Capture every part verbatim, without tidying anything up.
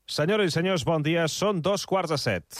Senyores i senyors, bon dia. Són dos quarts de set.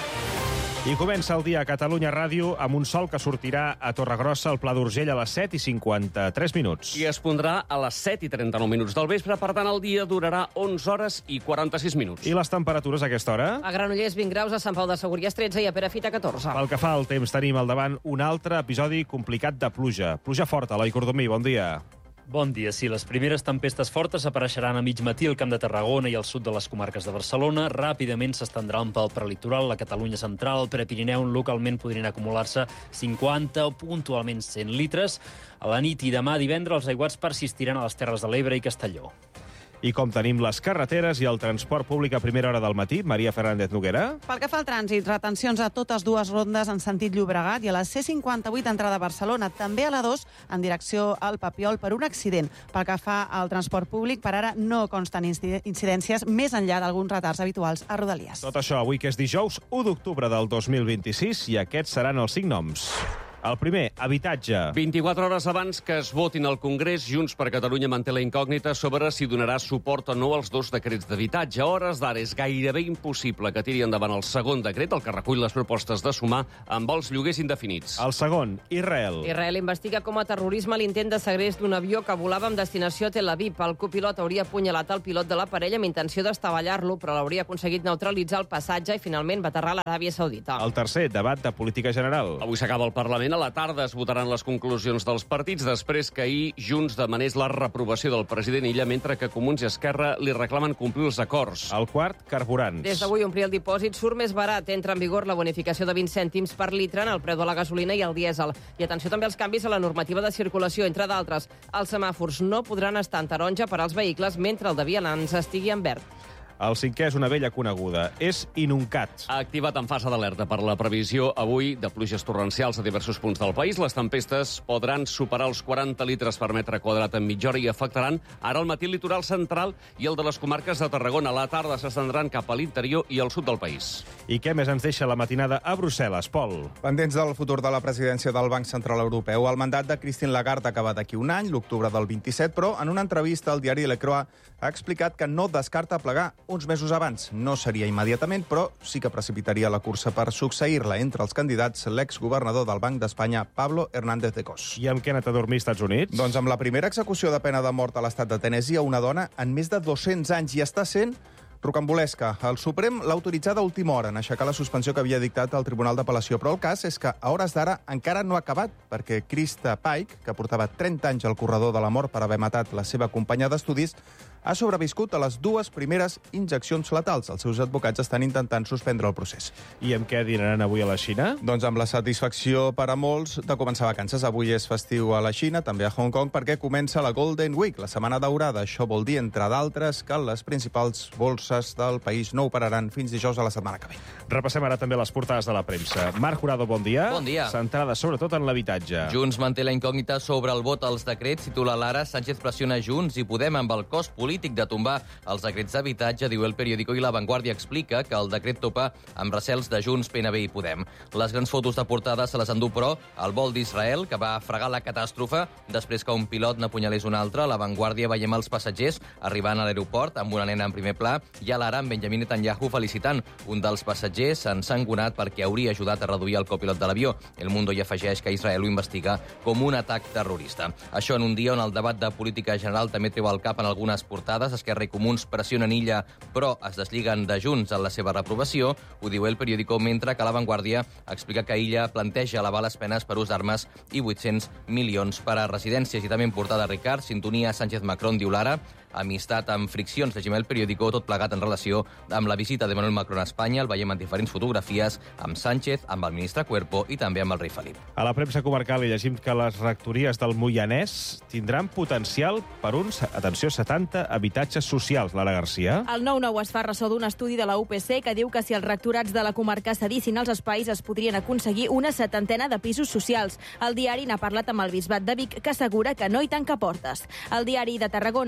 I comença el dia a Catalunya Ràdio amb un sol que sortirà a Torregrossa al Pla d'Urgell a les set i cinquanta-tres minuts. I es pondrà a les set i trenta-nou minuts del vespre, per tant el dia durarà onze hores i quaranta-sis minuts. I les temperatures a aquesta hora? A Granollers vint graus, a Sant Pau de Segúries tretze i a Perafita catorze. Pel que fa al temps, tenim al davant un altre episodi complicat de pluja. Pluja forta, Eloi Cordomí, bon dia. Bon dia. Sí, les primeres tempestes fortes apareixeran a mig matí al Camp de Tarragona i al sud de les comarques de Barcelona. Ràpidament s'estendran pel prelitoral, la Catalunya central, el Prepirineu, on localment podrien acumular-se cinquanta o puntualment cent litres. A la nit i demà divendres els aiguats persistiran a les Terres de l'Ebre i Castelló. I com tenim les carreteres i el transport públic a primera hora del matí, Maria Fernández Noguera. Pel que fa al trànsit, retencions a totes dues rondes en sentit Llobregat i a la C cinquanta-vuit entrada a Barcelona, també a la dos en direcció al Papiol per un accident. Pel que fa al transport públic, per ara no consten incidències més enllà d'alguns retards habituals a Rodalies. Tot això avui que és dijous, u d'octubre del dos mil vint-i-sis, i aquests seran els cinc noms. El primer, habitatge. vint-i-quatre hores abans que es votin al Congrés, Junts per Catalunya manté la incògnita sobre si donarà suport o no als dos decrets d'habitatge. A hores d'ara és gairebé impossible que tiri endavant el segon decret, el que recull les propostes de sumar amb els lloguers indefinits. El segon, Israel. Israel investiga com a terrorisme l'intent de segrest d'un avió que volava amb destinació a Tel Aviv. El copilot hauria apunyalat el pilot de la parella amb intenció d'estavellar-lo, però l'hauria aconseguit neutralitzar el passatge i finalment va aterrar a l'Aràbia Saudita. El tercer, debat de política general. Avui s'acaba el Parlament. A la tarda es votaran les conclusions dels partits després que ahir Junts demanés la reprovació del president Illa, mentre que Comuns i Esquerra li reclamen complir els acords. El quart, carburants. Des d'avui omplir el dipòsit surt més barat. Entra en vigor la bonificació de vint cèntims per litre en el preu de la gasolina i el dièsel. I atenció també als canvis a la normativa de circulació, entre d'altres. Els semàfors no podran estar en taronja per als vehicles mentre el de vianants estigui en verd. El cinquè és una vella coneguda. És Inuncat. Ha activat en fase d'alerta per la previsió avui de pluges torrencials a diversos punts del país. Les tempestes podran superar els quaranta litres per metre quadrat en mitja hora i afectaran ara al matí el litoral central i el de les comarques de Tarragona. A la tarda s'estendran cap a l'interior i al sud del país. I què més ens deixa la matinada a Brussel·les, Pol? Pendents del futur de la presidència del Banc Central Europeu, el mandat de Christine Lagarde acaba d'aquí un any, l'octubre del vint-i-set, però en una entrevista al diari Le Croix ha explicat que no descarta plegar uns mesos abans. No seria immediatament, però sí que precipitaria la cursa per succeir-la. Entre els candidats, l'exgovernador del Banc d'Espanya, Pablo Hernández de Cos. I amb què ha anat a dormir als Estats Units? Doncs amb la primera execució de pena de mort a l'estat de Tennessee a una dona en més de dos-cents anys, i està sent rocambolesca. El Suprem l'ha autoritzat a última hora en aixecar la suspensió que havia dictat el Tribunal d'Apel·lació, però el cas és que a hores d'ara encara no ha acabat, perquè Krista Pike, que portava trenta anys al corredor de la mort per haver matat la seva companya d'estudis, ha sobreviscut a les dues primeres injeccions letals. Els seus advocats estan intentant suspendre el procés. I amb què dinaran avui a la Xina? Doncs amb la satisfacció per a molts de començar vacances. Avui és festiu a la Xina, també a Hong Kong, perquè comença la Golden Week, la setmana daurada. Això vol dir, entre d'altres, que les principals borses del país no operaran fins dijous a la setmana que ve. Repassem ara també les portades de la premsa. Marc Jurado, bon dia. Bon dia. Centrada sobretot en l'habitatge. Junts manté la incògnita sobre el vot als decrets. Titula l'Ara, Sánchez pressiona Junts i Podem amb el cost polític de tombar els decrets d'habitatge, diu El Periódico, i La Vanguardia explica que el decret topa amb recels de Junts, P N B i Podem. Les grans fotos de portada se les endú, però, el vol d'Israel, que va fregar la catàstrofe després que un pilot n'apunyalés un altre. A La Vanguardia veiem els passatgers arribant a l'aeroport amb una nena en primer pla, i a l'Ara amb Benjamin Netanyahu felicitant un dels passatgers ensangonat perquè hauria ajudat a reduir el copilot de l'avió. El Mundo hi afegeix que Israel ho investiga com un atac terrorista. Això en un dia on el debat de política general també treu el cap en algunes portades. Esquerra i Comuns pressionen Illa, però es deslliguen de Junts en la seva reprovació. Ho diu El Periódico, mentre que La Vanguardia explica que Illa planteja elevar les penes per ús d'armes i vuit-cents milions per a residències. I també en portada, Ricard, sintonia Sánchez-Macron, diu l'Ara, amistat amb friccions, llegim El Periódico, tot plegat en relació amb la visita d'Emmanuel Macron a Espanya. El veiem en diferents fotografies amb Sánchez, amb el ministre Cuerpo i també amb el rei Felip. A la premsa comarcal hi llegim que les rectories del Moianès tindran potencial per uns, atenció, setanta habitatges socials. Lara Garcia. El nou nou es fa ressò d'un estudi de la U P C que diu que si els rectorats de la comarca cedissin els espais es podrien aconseguir una setantena de pisos socials. El diari n'ha parlat amb el Bisbat de Vic, que assegura que no hi tanca portes. El diari de Tarragona assegura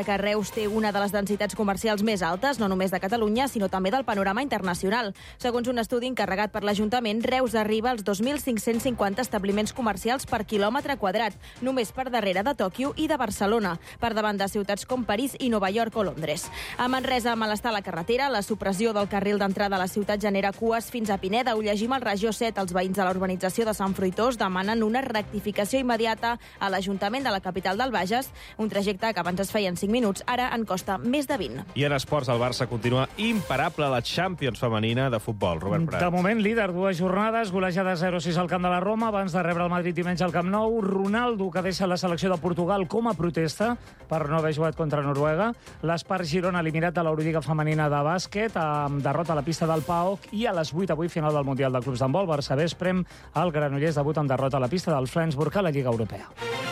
considera que Reus té una de les densitats comercials més altes, no només de Catalunya, sinó també del panorama internacional. Segons un estudi encarregat per l'Ajuntament, Reus arriba als dos mil cinc-cents cinquanta establiments comercials per quilòmetre quadrat, només per darrere de Tòquio i de Barcelona, per davant de ciutats com París i Nova York o Londres. A Manresa, malestar a la carretera, la supressió del carril d'entrada a la ciutat genera cues fins a Pineda. Ho llegim al Regió set. Els veïns de la urbanització de Sant Fruitós demanen una rectificació immediata a l'Ajuntament de la capital del Bages, un trajecte que abans es feia en cinc minuts, ara en costa més de vint. I en esports, el Barça continua imparable a la Champions femenina de futbol. Robert Prat. De moment, líder, dues jornades, golejada zero sis al camp de la Roma, abans de rebre el Madrid diumenge al Camp Nou. Ronaldo, que deixa la selecció de Portugal com a protesta per no haver jugat contra Noruega. L'Espar Girona eliminat de l'Eurolliga femenina de bàsquet, amb derrota a la pista del P A O C, i a les vuit avui final del Mundial de Clubs d'Handbol. Barça Vesprem, el Granollers debut amb derrota a la pista del Flensburg a la Lliga Europea.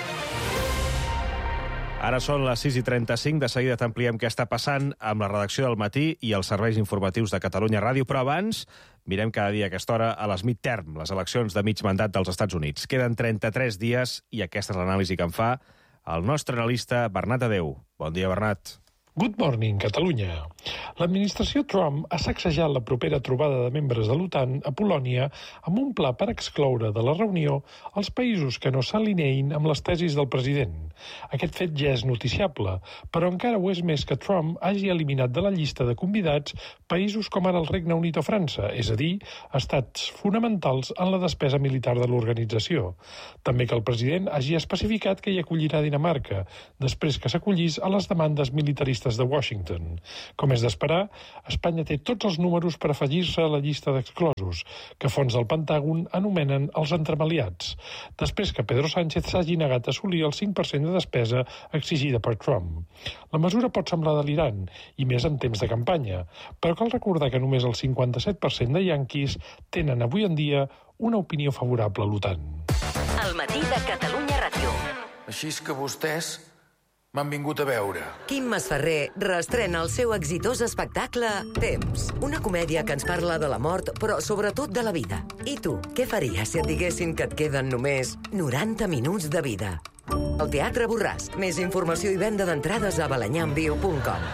Ara són les sis i trenta-cinc. De seguida t'ampliem què està passant amb la redacció del Matí i els serveis informatius de Catalunya Ràdio. Però abans, mirem cada dia a aquesta hora a les midterm, les eleccions de mig mandat dels Estats Units. Queden trenta-tres dies i aquesta és l'anàlisi que en fa el nostre analista Bernat Adeu. Bon dia, Bernat. Good morning, Catalunya. L'administració Trump ha sacsejat la propera trobada de membres de l'OTAN a Polònia amb un pla per excloure de la reunió els països que no s'alineïn amb les tesis del president. Aquest fet ja és noticiable, però encara ho és més que Trump hagi eliminat de la llista de convidats països com ara el Regne Unit o França, és a dir, estats fonamentals en la despesa militar de l'organització. També que el president hagi especificat que hi acollirà Dinamarca, després que s'acollís a les demandes militaristes de Washington. Com és d'esperar, Espanya té tots els números per afegir-se a la llista d'exclosos, que fons del Pentàgon anomenen els entremaliats, després que Pedro Sánchez s'hagi negat a assolir el cinc per cent de despesa exigida per Trump. La mesura pot semblar delirant, i més en temps de campanya, però cal recordar que només el cinquanta-set per cent de yanquis tenen avui en dia una opinió favorable a l'OTAN. El matí de Catalunya Ràdio. Així és que vostès m'han vingut a veure. Quim Masferrer reestrena el seu exitós espectacle Temps, una comèdia que ens parla de la mort, però sobretot de la vida. I tu, què faries si et diguessin que et queden només noranta minuts de vida? El Teatre Borràs. Més informació i venda d'entrades a balanyamviu punt com.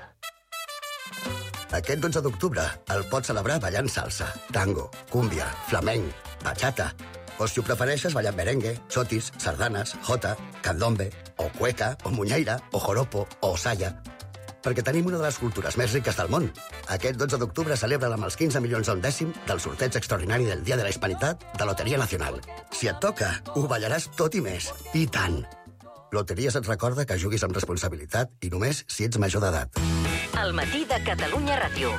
Aquest dotze d'octubre el pots celebrar ballant salsa, tango, cúmbia, flamenc, bachata. O si ho prefereixes, ballant merengue, chotis, sardanes, jota, candombe, o cueca, o muñeira, o joropo, o saya. Perquè tenim una de les cultures més riques del món. Aquest dotze d'octubre celebra amb els quinze milions a un dècim del sorteig extraordinari del Dia de la Hispanitat de Loteria Nacional. Si et toca, ho ballaràs tot i més. I tant! Loteries et recorda que juguis amb responsabilitat i només si ets major d'edat. El matí de Catalunya Ràdio.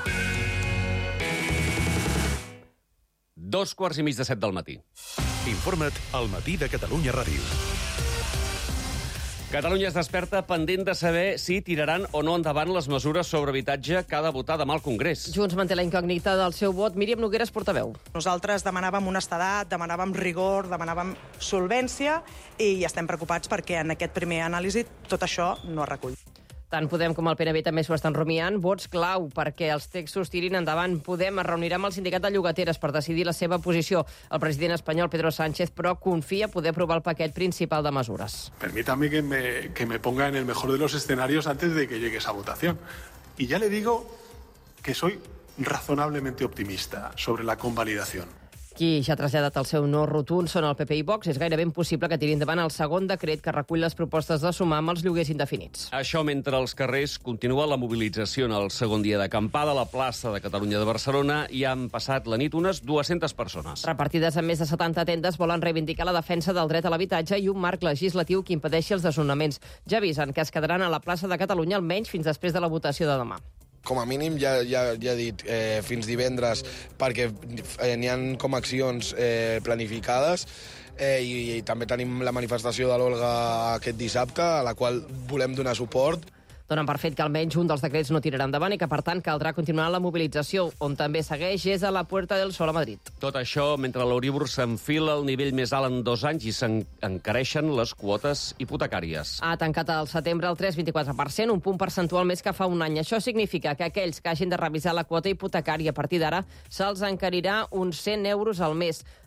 Dos quarts i mig de set del matí. Informa't al matí de Catalunya Ràdio. Catalunya es desperta pendent de saber si tiraran o no endavant les mesures sobre habitatge que ha de votar demà al Congrés. Junts manté la incògnita del seu vot. Míriam Nogueres, portaveu. Nosaltres demanàvem honestedat, demanàvem rigor, demanàvem solvència i estem preocupats perquè en aquest primer anàlisi tot això no es recull. Tant Podem com el P N B també s'ho estan rumiant. Vots clau perquè els textos tirin endavant. Podem es reunirà amb el sindicat de llogateres per decidir la seva posició. El president espanyol, Pedro Sánchez, però confia poder aprovar el paquet principal de mesures. Permítame que me, que me ponga en el mejor de los escenarios antes de que llegue esa votación. Y ya le digo que soy razonablemente optimista sobre la convalidación. Qui ja ha traslladat el seu no rotund són el P P i Vox. És gairebé impossible que tiri endavant el segon decret que recull les propostes de sumar amb els lloguers indefinits. Això mentre als carrers continua la mobilització en el segon dia d'acampada a la plaça de Catalunya de Barcelona i han passat la nit unes dues-centes persones. Repartides en més de setanta tendes, volen reivindicar la defensa del dret a l'habitatge i un marc legislatiu que impedeixi els desnonaments. Ja avisen que es quedaran a la plaça de Catalunya almenys fins després de la votació de demà. Com a mínim, ja, ja, ja he dit, eh, fins divendres, perquè eh, n'hi ha com accions eh, planificades eh, i, i també tenim la manifestació de l'Olga aquest dissabte, a la qual volem donar suport. Donen per fet que almenys un dels decrets no tirarà endavant i que, per tant, caldrà continuar la mobilització, on també segueix és a la Puerta del Sol a Madrid. Tot això mentre l'Euríbor s'enfila al nivell més alt en dos anys i s'encareixen les quotes hipotecàries. Ha tancat al setembre el tres coma vint-i-quatre per cent, un punt percentual més que fa un any. Això significa que aquells que hagin de revisar la quota hipotecària a partir d'ara se'ls encarirà uns cent euros al mes.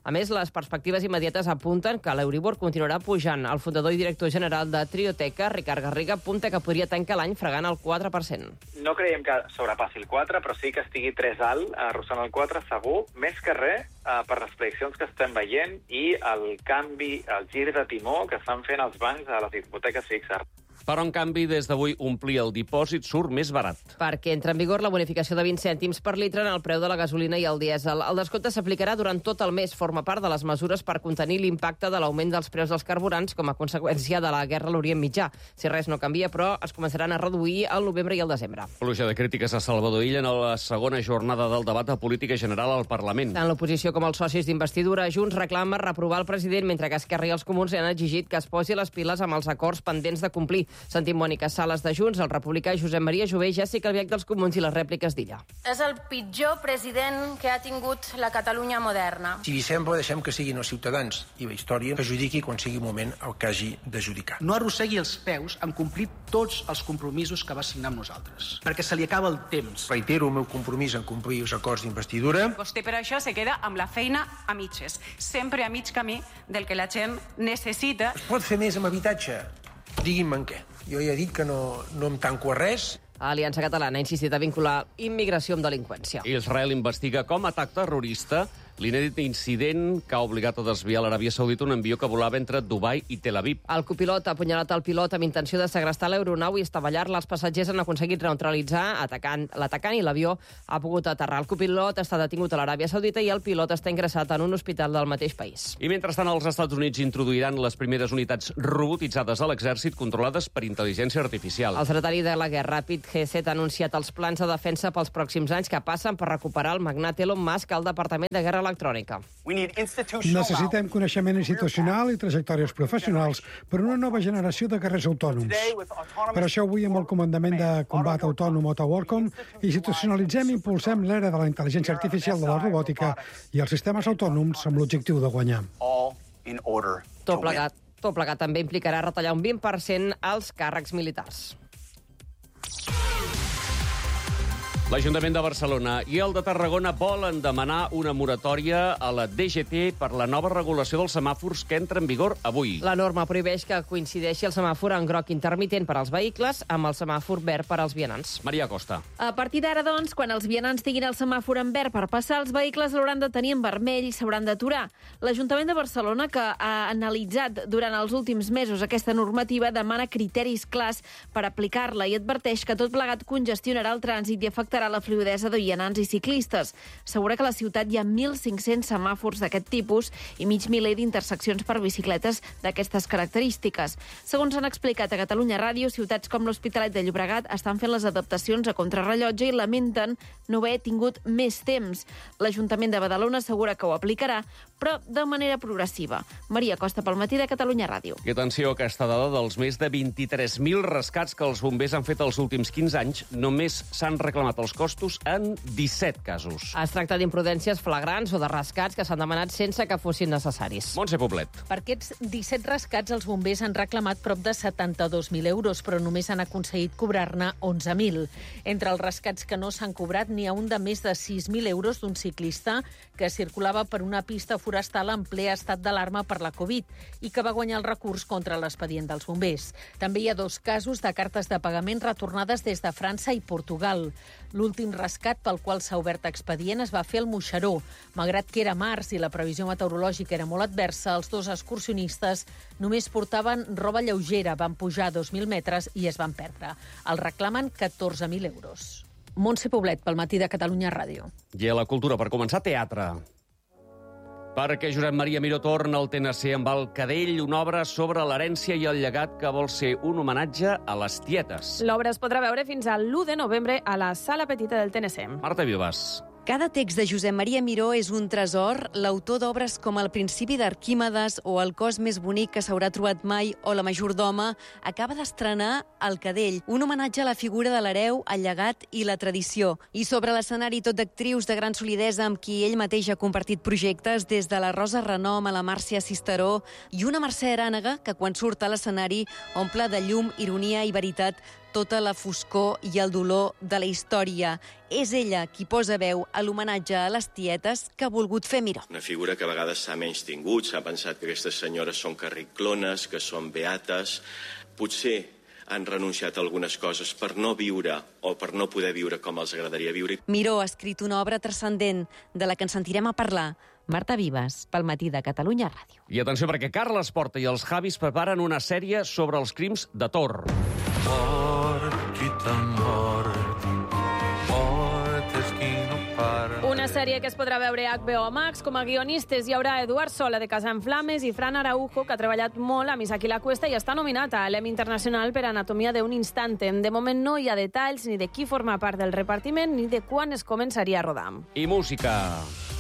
A més, les perspectives immediates apunten que l'Euribor continuarà pujant. El fundador i director general de Trioteca, Ricard Garriga, apunta que podria tancar l'any fregant el quatre per cent. No creiem que sobrepassi el quatre, però sí que estigui tres alt, arrossant el quatre, segur. Més que res, eh, per les prediccions que estem veient i el canvi, el gir de timó que estan fent els bancs a les hipoteques fixes. Però, en canvi, des d'avui omplir el dipòsit surt més barat. Perquè entra en vigor la bonificació de vint cèntims per litre en el preu de la gasolina i el dièsel. El descompte s'aplicarà durant tot el mes. Forma part de les mesures per contenir l'impacte de l'augment dels preus dels carburants com a conseqüència de la guerra a l'Orient Mitjà. Si res no canvia, però, es començaran a reduir al novembre i al desembre. Pluja de crítiques a Salvador Illa en la segona jornada del debat de política general al Parlament. Tant l'oposició com els socis d'investidura Junts reclama reprovar el president, mentre que Esquerra i els Comuns han exigit que es posi les piles amb els acords pendents de complir. Sentim Mònica Sales de Junts, el republicà Josep Maria Jové, Jessica Albiach dels Comuns i les rèpliques d'Illa. És el pitjor president que ha tingut la Catalunya moderna. Si vi sembla, deixem que siguin els ciutadans i la història que judiqui quan sigui el moment el que hagi de judicar. No arrossegui els peus en complir tots els compromisos que va signar amb nosaltres, perquè se li acaba el temps. Reitero el meu compromís en complir els acords d'investidura. Vostè per això se queda amb la feina a mitges, sempre a mig camí del que la gent necessita. Es pot fer més amb habitatge? Digui'm en què. Jo ja he dit que no, no em tanco a res. Aliança Catalana ha insistit a vincular immigració amb delinqüència. Israel investiga com a atac terrorista l'inèdit incident que ha obligat a desviar l'Aràbia Saudita un avió que volava entre Dubai i Tel Aviv. El copilot ha apunyalat el pilot amb intenció de segrestar l'aeronau i estavellar-la. Els passatgers han aconseguit neutralitzar atacant l'atacant i l'avió ha pogut aterrar. El copilot està detingut a l'Aràbia Saudita i el pilot està ingressat en un hospital del mateix país. I mentrestant, els Estats Units introduiran les primeres unitats robotitzades a l'exèrcit controlades per intel·ligència artificial. El secretari de la guerra, Pete Hegseth, ha anunciat els plans de defensa pels pròxims anys que passen per recuperar el magnat Elon Musk al Departament de Guerra Electrònica. Necessitem coneixement institucional i trajectòries professionals per una nova generació de guerrers autònoms. Per això avui, amb el Comandament de Combat Autònom Otawarcom, institucionalitzem i impulsem l'era de la intel·ligència artificial de la robòtica i els sistemes autònoms amb l'objectiu de guanyar. Tot plegat, tot plegat també implicarà retallar un vint per cent als càrrecs militars. L'Ajuntament de Barcelona i el de Tarragona volen demanar una moratòria a la D G T per la nova regulació dels semàfors que entra en vigor avui. La norma prohibeix que coincideixi el semàfor en groc intermitent per als vehicles amb el semàfor verd per als vianants. Maria Costa. A partir d'ara, doncs, quan els vianants tinguin el semàfor en verd per passar, els vehicles l'hauran de tenir en vermell i s'hauran d'aturar. L'Ajuntament de Barcelona, que ha analitzat durant els últims mesos aquesta normativa, demana criteris clars per aplicar-la i adverteix que tot plegat congestionarà el trànsit i afectarà la fluidesa de vianants i ciclistes. Assegura que a la ciutat hi ha mil cinc-cents semàfors d'aquest tipus i mig miler d'interseccions per bicicletes d'aquestes característiques. Segons han explicat a Catalunya Ràdio, ciutats com l'Hospitalet de Llobregat estan fent les adaptacions a contrarrellotge i lamenten no haver tingut més temps. L'Ajuntament de Badalona assegura que ho aplicarà, però de manera progressiva. Maria Costa, pel matí de Catalunya Ràdio. I atenció a aquesta dada dels més de vint-i-tres mil rescats que els bombers han fet els últims quinze anys, només s'han reclamat els costos en disset casos. Es tracta d'imprudències flagrants o de rescats que s'han demanat sense que fossin necessaris. Montse Poblet. Per aquests disset rescats, els bombers han reclamat prop de setanta-dos mil euros, però només han aconseguit cobrar-ne onze mil. Entre els rescats que no s'han cobrat, n'hi ha un de més de sis mil euros d'un ciclista que circulava per una pista forestal en ple estat d'alarma per la Covid i que va guanyar el recurs contra l'expedient dels bombers. També hi ha dos casos de cartes de pagament retornades des de França i Portugal. L'últim rescat pel qual s'ha obert expedient es va fer al Moixeró. Malgrat que era març i la previsió meteorològica era molt adversa, els dos excursionistes només portaven roba lleugera, van pujar dos mil metres i es van perdre. El reclamen catorze mil euros. Montse Poblet, pel matí de Catalunya Ràdio. I a la cultura, per començar, teatre. Perquè Josep Maria Miró torna al T N C amb el Cadell, una obra sobre l'herència i el llegat que vol ser un homenatge a les tietes. L'obra es podrà veure fins al l'u de novembre a la Sala Petita del T N C. Marta Vives. Cada text de Josep Maria Miró és un tresor. L'autor d'obres com El principi d'Arquímedes o El cos més bonic que s'haurà trobat mai o La majordoma acaba d'estrenar El Cadell, un homenatge a la figura de l'hereu, el llegat i la tradició. I sobre l'escenari tot d'actrius de gran solidesa amb qui ell mateix ha compartit projectes, des de la Rosa Renom a la Màrcia Cisteró i una Mercè Arànega que quan surt a l'escenari omple de llum, ironia i veritat tota la foscor i el dolor de la història. És ella qui posa veu a l'homenatge a les tietes que ha volgut fer Miró. Una figura que a vegades s'ha menys tingut, s'ha pensat que aquestes senyores són carriclones, que són beates. Potser han renunciat a algunes coses per no viure o per no poder viure com els agradaria viure. Miró ha escrit una obra transcendent de la que ens sentirem a parlar. Marta Vives, pel Matí de Catalunya Ràdio. I atenció, perquè Carles Porta i els Javis preparen una sèrie sobre els crims de Tor. Una sèrie que es podrà veure a H B O Max. Com a guionistes hi haurà Eduard Sola, de Casa en Flames, i Fran Araujo, que ha treballat molt amb Isaac i la Cuesta i està nominat a l'Emmy Internacional per Anatomia d'un instante. De moment no hi ha detalls ni de qui forma part del repartiment ni de quan es començaria a rodar. I música.